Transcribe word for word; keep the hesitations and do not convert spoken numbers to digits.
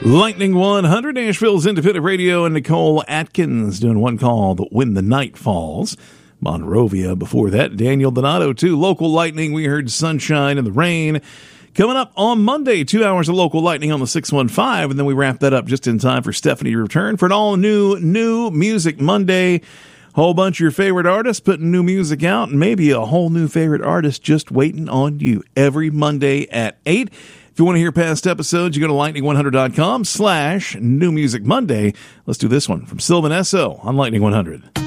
Lightning one hundred, Nashville's independent radio, and Nicole Atkins doing one called When the Night Falls. Monrovia before that, Daniel Donato too. Local Lightning, we heard Sunshine and the Rain. Coming up on Monday, two hours of Local Lightning on the six one five, and then we wrap that up just in time for Stephanie to return for an all-new, new Music Monday. Whole bunch of your favorite artists putting new music out, and maybe a whole new favorite artist just waiting on you every Monday at eight. If you want to hear past episodes, you go to lightning one hundred dot com slash New Music Monday. Let's do this one from Sylvan Esso on Lightning one hundred.